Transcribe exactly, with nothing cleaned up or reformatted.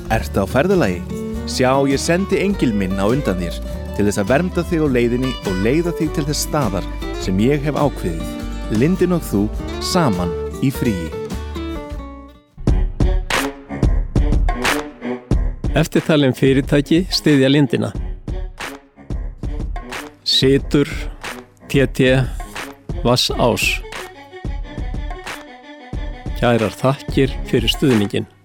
Ertu á ferðalagi? Sjá, ég sendi engil minn á undan þér til þess að vernda þig á leiðinni og leiða þig til þess staðar sem ég hef ákveðið. Lindin og þú saman í fríi. Eftirtalin fyrirtæki styðja Lindina. Situr, T T, Vassás. Kærar þakkir fyrir stuðninginn.